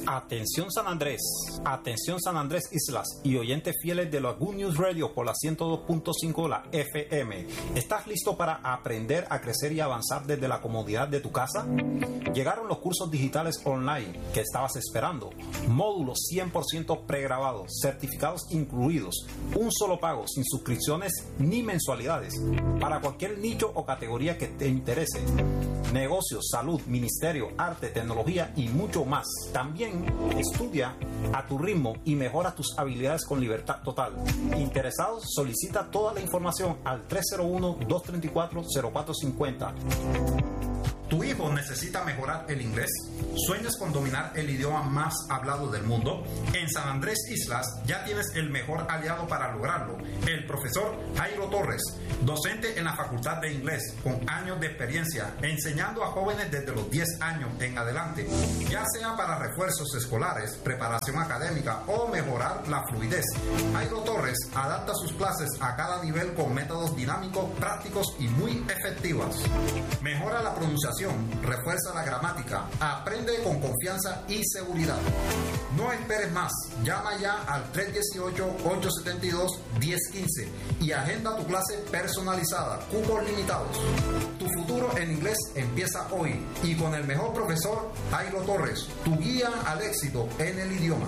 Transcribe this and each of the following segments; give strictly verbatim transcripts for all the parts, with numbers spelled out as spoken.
Atención San Andrés, atención San Andrés Islas y oyentes fieles de la Good News Radio por la ciento dos punto cinco la F M. ¿Estás listo para aprender a crecer y avanzar desde la comodidad de tu casa? Llegaron los cursos digitales online que estabas esperando, módulos cien por ciento pregrabados, certificados incluidos, un solo pago sin suscripciones ni mensualidades, para cualquier nicho o categoría que te interese. Negocios, salud, ministerio, arte, tecnología y mucho más. También estudia a tu ritmo y mejora tus habilidades con libertad total. ¿Interesados? Solicita toda la información al tres cero uno, dos tres cuatro, cero cuatro cinco cero. ¿Tu hijo necesita mejorar el inglés? ¿Sueñas con dominar el idioma más hablado del mundo? En San Andrés Islas ya tienes el mejor aliado para lograrlo, el profesor Jairo Torres, docente en la Facultad de Inglés, con años de experiencia, enseñando a jóvenes desde los diez años en adelante, ya sea para refuerzos escolares, preparación académica o mejorar la fluidez. Jairo Torres adapta sus clases a cada nivel con métodos dinámicos, prácticos y muy efectivos. Mejora la pronunciación, refuerza la gramática, aprende con confianza y seguridad. No esperes más, llama ya al tres uno ocho, ocho siete dos, uno cero uno cinco y agenda tu clase personalizada, cupos limitados. Tu futuro en inglés empieza hoy y con el mejor profesor, Jairo Torres, tu guía al éxito en el idioma.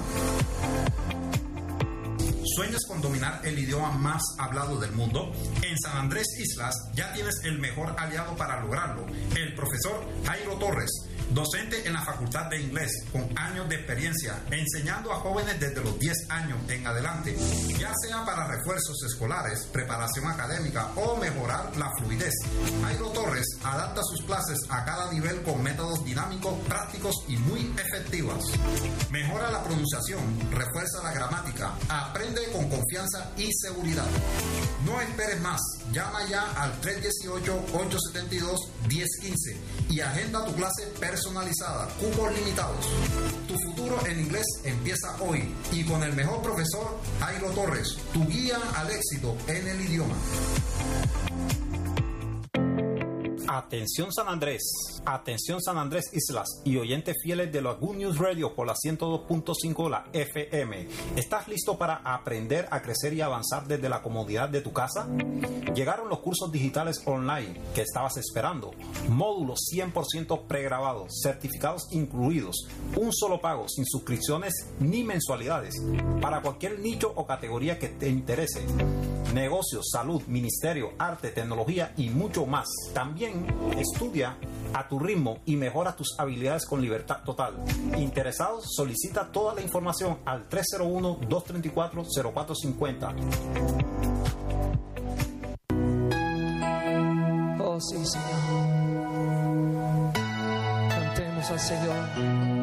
¿Sueñas con dominar el idioma más hablado del mundo? En San Andrés Islas ya tienes el mejor aliado para lograrlo, el profesor Jairo Torres, docente en la Facultad de Inglés, con años de experiencia, enseñando a jóvenes desde los diez años en adelante, ya sea para refuerzos escolares, preparación académica o mejorar la fluidez. Jairo Torres adapta sus clases a cada nivel con métodos dinámicos, prácticos y muy efectivos. Mejora la pronunciación, refuerza la gramática, aprende con confianza y seguridad. No esperes más, llama ya al tres uno ocho, ocho siete dos, uno cero uno cinco y agenda tu clase personalizada, cupos limitados. Tu futuro en inglés empieza hoy y con el mejor profesor, Jairo Torres, tu guía al éxito en el idioma. Atención San Andrés, atención San Andrés Islas y oyentes fieles de la Good News Radio por la ciento dos punto cinco la F M. ¿Estás listo para aprender a crecer y avanzar desde la comodidad de tu casa? Llegaron los cursos digitales online que estabas esperando, módulos cien por ciento pregrabados, certificados incluidos, un solo pago sin suscripciones ni mensualidades, para cualquier nicho o categoría que te interese. Negocios, salud, ministerio, arte, tecnología y mucho más. También estudia a tu ritmo y mejora tus habilidades con libertad total. ¿Interesados? Solicita toda la información al tres cero uno, dos tres cuatro, cero cuatro cinco cero. Oh sí, Señor. Cantemos al Señor.